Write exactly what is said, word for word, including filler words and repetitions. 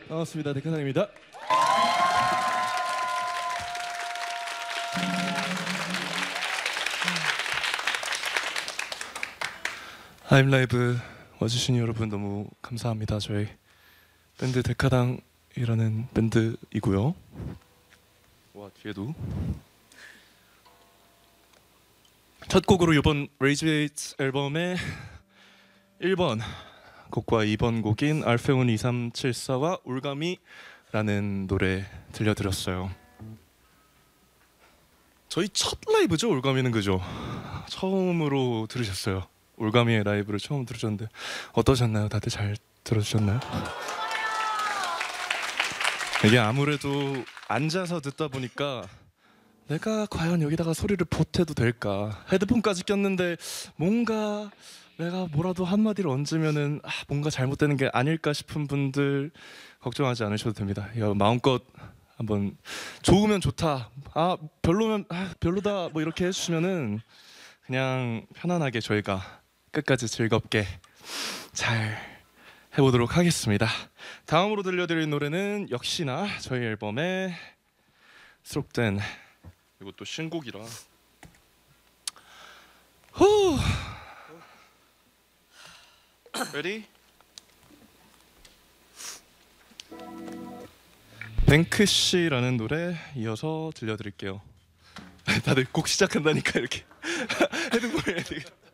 반갑습니다. 데카상입니다. 하임라이브 와주신 여러분 너무 감사합니다. 저희 밴드 데카당이라는 밴드이고요. 와, 뒤에도 첫 곡으로 이번 레이즈웨이트 앨범의 일 번 곡과 이 번 곡인 알페온 이삼칠사와 올가미라는 노래 들려드렸어요. 저희 첫 라이브죠, 올가미는. 그죠? 처음으로 들으셨어요. 올가미의 라이브를 처음 들으셨는데 어떠셨나요? 다들 잘 들어주셨나요? 이게 아무래도 앉아서 듣다 보니까 내가 과연 여기다가 소리를 보태도 될까? 헤드폰까지 꼈는데 뭔가 내가 뭐라도 한마디를 얹으면은 아, 뭔가 잘못되는 게 아닐까 싶은 분들 걱정하지 않으셔도 됩니다. 마음껏 한번 좋으면 좋다, 아 별로면 아, 별로다 뭐 이렇게 해주시면은 그냥 편안하게 저희가 끝까지 즐겁게 잘 해보도록 하겠습니다. 다음으로 들려드릴 노래는 역시나 저희 앨범에 수록된, 이것도 신곡이라 후 Ready? 뱅크시라는 노래 이어서 들려드릴게요. 다들 곡 시작한다니까 이렇게 헤드폰에